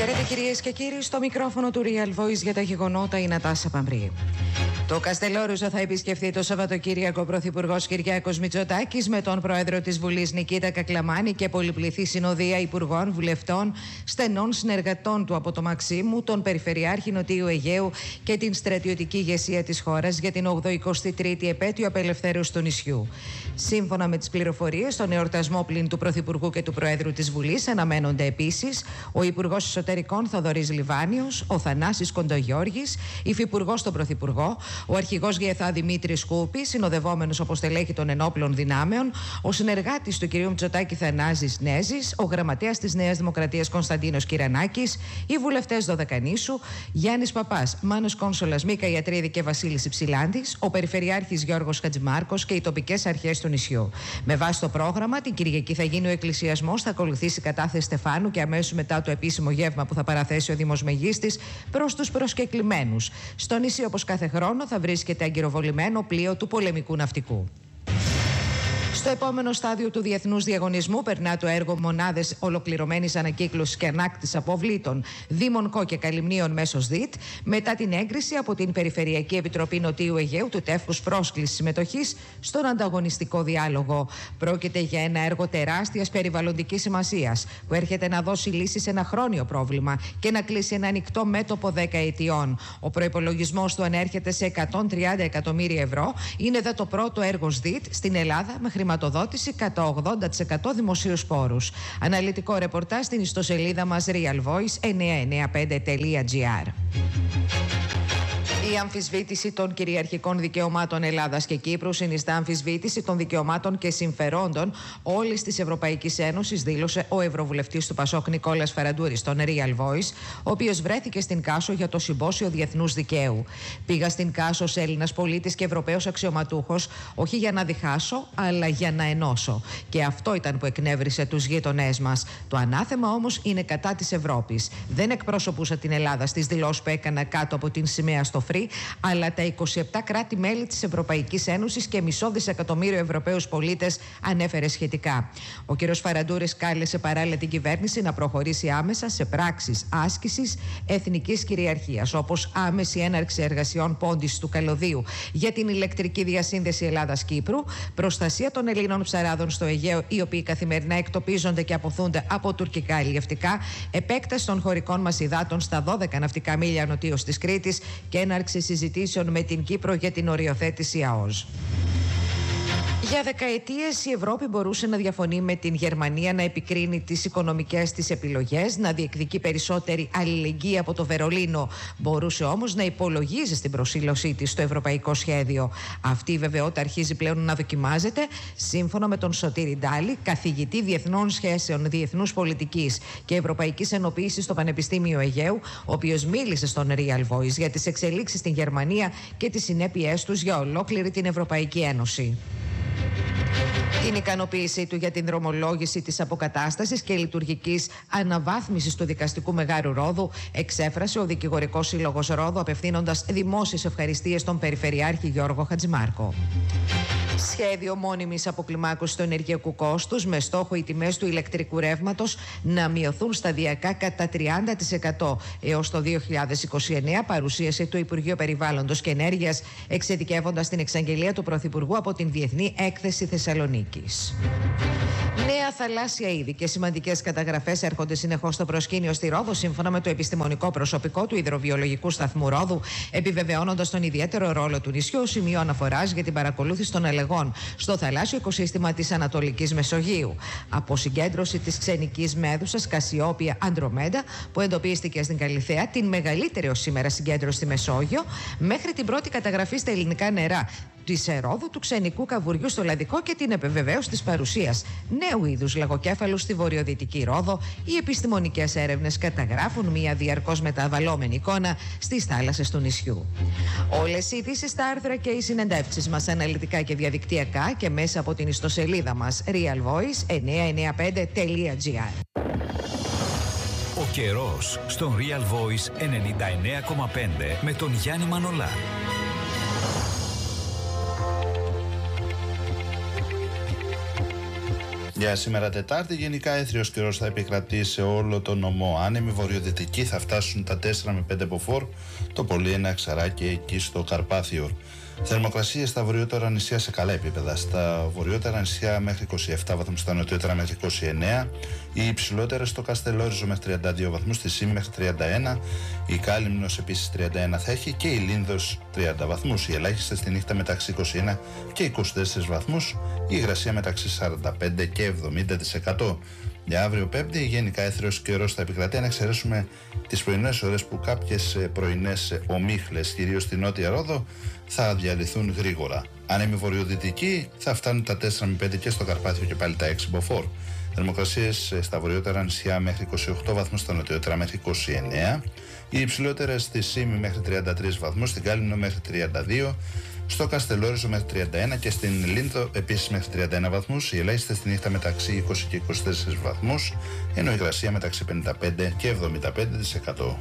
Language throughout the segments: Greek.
Χαίρετε κυρίες και κύριοι, στο μικρόφωνο του Real Voice για τα γεγονότα η Νατάσα Παμπρή. Το Καστελόριζο θα επισκεφθεί το Σαββατοκύριακο ο Πρωθυπουργός Κυριάκος Μητσοτάκης με τον Πρόεδρο της Βουλής Νικήτα Κακλαμάνη και πολυπληθή συνοδεία υπουργών, βουλευτών, στενών συνεργατών του από το Μαξίμου, τον Περιφερειάρχη Νοτιού Αιγαίου και την στρατιωτική ηγεσία της χώρας για την 83η επέτειο απελευθέρωσης του νησιού. Σύμφωνα με τις πληροφορίες, στον εορτασμό πλην του Πρωθυπουργού και του Προέδρου της Βουλής αναμένονται επίσης ο Υπουργός Εσωτερικών Θοδωρής Λιβάνιος, ο Θανάσης Κοντογιώργης, υφυπουργός στον Πρωθυπουργό, ο αρχηγός ΓΕΘΑ Δημήτρης Κούπης, συνοδευόμενος από στελέχη των ενόπλων δυνάμεων, ο συνεργάτης του κ. Μητσοτάκη Θανάσης Νέζης, ο γραμματέας της Νέας Δημοκρατίας Κωνσταντίνος Κυρανάκης, οι βουλευτές Δωδεκανήσου, Γιάννης Παπάς, Μάνος Κόνσολας, Μίκα Ιατρίδη και Βασίλης Υψηλάντης, ο Περιφερειάρχης Γιώργος Χατζημάρκος και οι τοπικές αρχές του νησιού. Με βάση το πρόγραμμα, την Κυριακή θα γίνει ο εκκλησιασμός, θα ακολουθήσει η κατάθεση στεφάνου και αμέσως μετά το επίσημο γεύμα που θα παραθέσει ο Δήμος Μεγίστης προς τους προσκεκλημένους. Στο νησί, όπως κάθε χρόνο, θα βρίσκεται αγκυροβολημένο πλοίο του πολεμικού ναυτικού. Στο επόμενο στάδιο του διεθνούς διαγωνισμού περνά το έργο Μονάδες Ολοκληρωμένης Ανακύκλωσης και Ανάκτησης Αποβλήτων Δήμων Κο και Καλυμνίων Μέσος ΔΙΤ, μετά την έγκριση από την Περιφερειακή Επιτροπή Νοτιού Αιγαίου του τεύχους πρόσκλησης συμμετοχής στον ανταγωνιστικό διάλογο. Πρόκειται για ένα έργο τεράστιας περιβαλλοντικής σημασίας που έρχεται να δώσει λύση σε ένα χρόνιο πρόβλημα και να κλείσει ένα ανοιχτό μέτωπο 10 ετιών. Ο προϋπολογισμός του ανέρχεται σε 130 εκατομμύρια ευρώ. Είναι εδώ το πρώτο έργο ΣΔΙΤ στην Ελλάδα με χρηματοδότηση κατά 80% δημοσίους πόρους. Αναλυτικό ρεπορτάζ στην ιστοσελίδα μας realvoice995.gr. Η αμφισβήτηση των κυριαρχικών δικαιωμάτων Ελλάδας και Κύπρου συνιστά αμφισβήτηση των δικαιωμάτων και συμφερόντων όλης της Ευρωπαϊκής Ένωσης, δήλωσε ο Ευρωβουλευτής του Πασόκ Νικόλας Φαραντούρης στον Real Voice, ο οποίος βρέθηκε στην Κάσο για το Συμπόσιο Διεθνούς Δικαίου. Πήγα στην Κάσο ως Έλληνας πολίτης και Ευρωπαίος αξιωματούχος, όχι για να διχάσω, αλλά για να ενώσω. Και αυτό ήταν που εκνεύρισε τους γείτονές μας. Το ανάθεμα όμως είναι κατά της Ευρώπης. Δεν εκπροσωπούσα την Ελλάδα στις δηλώσεις που έκανα κάτω από την σημαία στο αλλά τα 27 κράτη-μέλη της Ευρωπαϊκής Ένωσης και μισό δισεκατομμύριο Ευρωπαίους πολίτες, ανέφερε σχετικά. Ο κ. Φαραντούρης κάλεσε παράλληλα την κυβέρνηση να προχωρήσει άμεσα σε πράξεις άσκησης εθνικής κυριαρχίας, όπως άμεση έναρξη εργασιών πόντισης του καλωδίου για την ηλεκτρική διασύνδεση Ελλάδας-Κύπρου, προστασία των Ελλήνων ψαράδων στο Αιγαίο, οι οποίοι καθημερινά εκτοπίζονται και αποθούνται από τουρκικά αλλιευτικά, επέκταση των χωρικών μας υδάτων στα 12 ναυτικά μίλια νοτίως της Κρήτης και έναρξη συζητήσεων με την Κύπρο για την οριοθέτηση ΑΟΣ. Για δεκαετίες η Ευρώπη μπορούσε να διαφωνεί με την Γερμανία, να επικρίνει τις οικονομικές της επιλογές, να διεκδικεί περισσότερη αλληλεγγύη από το Βερολίνο. Μπορούσε όμως να υπολογίζει στην προσήλωσή της στο ευρωπαϊκό σχέδιο. Αυτή η βεβαιότητα αρχίζει πλέον να δοκιμάζεται, σύμφωνα με τον Σωτήρη Ντάλη, καθηγητή Διεθνών Σχέσεων, Διεθνούς Πολιτικής και Ευρωπαϊκής Ενοποίησης στο Πανεπιστήμιο Αιγαίου, ο οποίος μίλησε στον Real Voice για τις εξελίξεις στην Γερμανία και τις συνέπειές τους για ολόκληρη την Ευρωπαϊκή Ένωση. Την ικανοποίησή του για την δρομολόγηση της αποκατάστασης και λειτουργικής αναβάθμισης του δικαστικού Μεγάρου Ρόδου εξέφρασε ο Δικηγορικός Σύλλογος Ρόδου, απευθύνοντας δημόσιες ευχαριστίες στον Περιφερειάρχη Γιώργο Χατζημάρκο. Σχέδιο μόνιμης αποκλιμάκωσης του ενεργειακού κόστους με στόχο οι τιμές του ηλεκτρικού ρεύματος να μειωθούν σταδιακά κατά 30% έως το 2029, παρουσίασε το Υπουργείο Περιβάλλοντος και Ενέργειας, εξειδικεύοντας την εξαγγελία του Πρωθυπουργού από την Διεθνή Έκθεση Θεσσαλονίκης. Νέα θαλάσσια είδη και σημαντικές καταγραφές έρχονται συνεχώς στο προσκήνιο στη Ρόδο, σύμφωνα με το επιστημονικό προσωπικό του Υδροβιολογικού Σταθμού Ρόδου, επιβεβαιώνοντας τον ιδιαίτερο ρόλο του νησιού, σημείο αναφοράς για την παρακολούθηση των αλλαγών στο θαλάσσιο οικοσύστημα της Ανατολικής Μεσογείου. Από συγκέντρωση της ξενικής μέδουσας Κασιόπια Αντρομέντα, που εντοπίστηκε στην Καλιθέα, την μεγαλύτερη ως σήμερα συγκέντρωση στη Μεσόγειο, μέχρι την πρώτη καταγραφή στα ελληνικά νερά της Ρόδου του ξενικού καβουριού στο Λαδικό και την επιβεβαίωση της παρουσίας νέου είδους λαγοκέφαλου στη βορειοδυτική Ρόδο, οι επιστημονικές έρευνες καταγράφουν μια διαρκώς μεταβαλλόμενη εικόνα στις θάλασσες του νησιού. Όλες οι ειδήσεις, τα άρθρα και οι συνεντεύξεις μας αναλυτικά και διαδικτυακά και μέσα από την ιστοσελίδα μας realvoice995.gr. Ο καιρός στον Real Voice 99,5 με τον Γιάννη Μανολά. Για σήμερα Τετάρτη, γενικά έθριος καιρός θα επικρατεί σε όλο τον νομό. Άνεμοι βορειοδυτικοί θα φτάσουν τα 4 με 5 μποφόρ, το πολύ ένα ξαράκι εκεί στο Καρπάθιο. Θερμοκρασίες στα βορειότερα νησιά σε καλά επίπεδα. Στα βορειότερα νησιά μέχρι 27 βαθμούς, στα νοτιότερα μέχρι 29. Οι υψηλότερες στο Καστελόριζο μέχρι 32 βαθμούς, στη Σύμη μέχρι 31. Η Κάλυμνος επίσης 31 θα έχει και η Λίνδος 30 βαθμούς. Οι ελάχιστες στη νύχτα μεταξύ 21 και 24 βαθμούς. Η υγρασία μεταξύ 45 και 70%. Για αύριο Πέμπτη, γενικά έθριος καιρός θα επικρατεί, αν εξαιρέσουμε τις πρωινές ώρες που κάποιες πρωινές ομίχλες, κυρίως στη Νότια Ρόδο, θα διαλυθούν γρήγορα. Άνεμοι βορειοδυτικοί θα φτάνουν τα 4 με 5 και στο Καρπάθιο και πάλι τα 6 μποφόρ. Θερμοκρασίες στα βορειότερα νησιά μέχρι 28 βαθμούς, στα νοτιότερα μέχρι 29. Οι υψηλότερες στη Σύμη μέχρι 33 βαθμούς, στην Κάλυμνο μέχρι 32. Στο Καστελόριζο μέχρι 31 και στην Λίνδο επίσης μέχρι 31 βαθμούς. Οι ελάχιστες στη νύχτα μεταξύ 20 και 24 βαθμούς, ενώ η υγρασία μεταξύ 55 και 75%.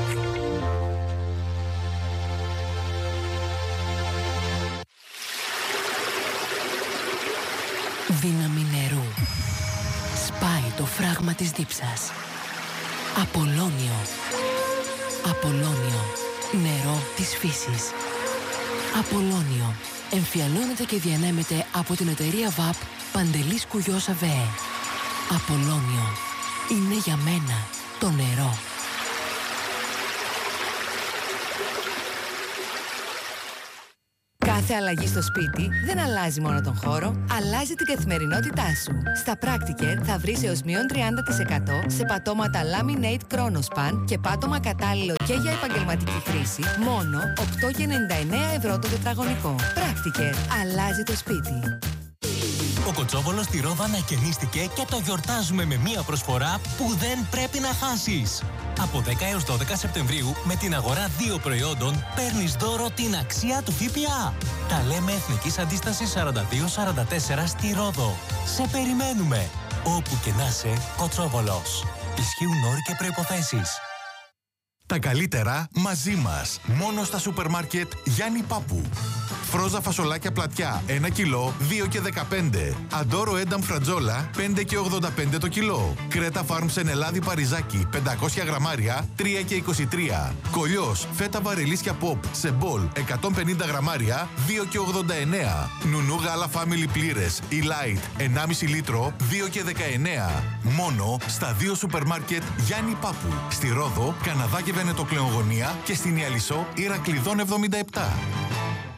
Δύναμη νερού. Σπάει το φράγμα της δίψας. Απολώνιο. Απολώνιο. Νερό της φύσης. Απολώνιο. Εμφιαλώνεται και διανέμεται από την εταιρεία ΒΑΠ Παντελής Κουγιός ΑΒΕ. Απολώνιο. Είναι για μένα το νερό. Κάθε αλλαγή στο σπίτι δεν αλλάζει μόνο τον χώρο, αλλάζει την καθημερινότητά σου. Στα Practiker θα βρεις έως μείον 30% σε πατώματα Laminate Chronospan και πάτωμα κατάλληλο και για επαγγελματική χρήση, μόνο 8,99 ευρώ το τετραγωνικό. Practiker. Αλλάζει το σπίτι. Ο Κοτσόβολος στη Ρόδο ανακαινίστηκε και το γιορτάζουμε με μία προσφορά που δεν πρέπει να χάσεις. Από 10 έως 12 Σεπτεμβρίου, με την αγορά 2 προϊόντων, παίρνεις δώρο την αξία του ΦΠΑ. Τα λέμε Εθνικής Αντίστασης 42-44 στη Ρόδο. Σε περιμένουμε. Όπου και να είσαι, Κοτσόβολος. Ισχύουν όροι και προϋποθέσεις. Τα καλύτερα μαζί μας. Μόνο στα σούπερ μάρκετ Γιάννη Πάπου. Φρόζα φασολάκια πλατιά 1 κιλό 2 και 15. Αντόρο ένταμ φρατζόλα 5 και 85 το κιλό. Κρέτα Φάρμ Σενελάδη Παριζάκι 500 γραμμάρια 3 και 23. Κολλιός φέτα βαρελίσια Pop σε μπολ 150 γραμμάρια 2 και 89. Νουνού γάλα Family πλήρες ή Light 1,5 λίτρο 2 και 19. Μόνο στα 2 σούπερ μάρκετ Γιάννη Πάπου. Στη Ρόδο, Καναδά και Βενετοκλεογωνία και στην Ιαλισσό Ηρακλειδών 77.